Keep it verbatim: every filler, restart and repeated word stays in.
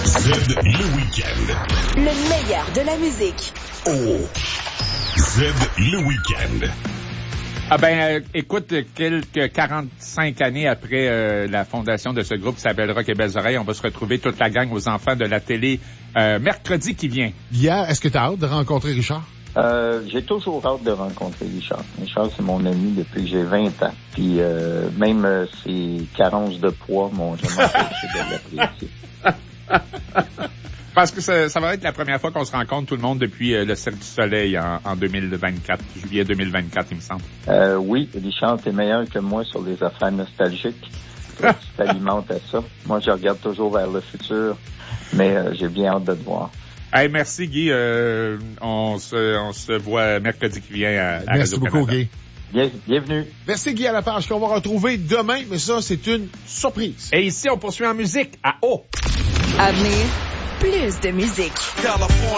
Z le week-end. Le meilleur de la musique. Oh. Z le week-end. Ah ben, euh, écoute, quelques quarante-cinq années après euh, la fondation de ce groupe qui s'appelle Rock et Belles Oreilles, on va se retrouver toute la gang aux enfants de la télé euh, mercredi qui vient. Hier, est-ce que tu as hâte de rencontrer Richard? Euh, j'ai toujours hâte de rencontrer Richard. Richard, c'est mon ami depuis que j'ai vingt ans. Puis euh, même euh, ses carences de poids m'ont jamais empêché de l'apprécier. Parce que ça, ça va être la première fois qu'on se rencontre tout le monde depuis euh, le Cirque du Soleil en, en deux mille vingt-quatre, juillet deux mille vingt-quatre, il me semble. Euh, oui, Richard, t'es meilleur que moi sur les affaires nostalgiques. Toi, tu t'alimentes à ça. Moi, je regarde toujours vers le futur, mais euh, j'ai bien hâte de te voir. Hey, merci Guy. Euh, on se, on se voit mercredi qui vient à, à Merci beaucoup, Guy. Bien, bienvenue. Merci Guy à la page qu'on va retrouver demain, mais ça, c'est une surprise. Et ici, on poursuit en musique à O. À venir, plus de musique.